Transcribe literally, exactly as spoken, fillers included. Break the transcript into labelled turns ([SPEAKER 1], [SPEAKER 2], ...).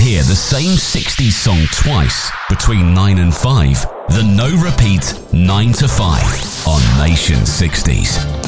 [SPEAKER 1] hear the same sixties song twice between nine and five, the no repeat nine to five on Nation sixties.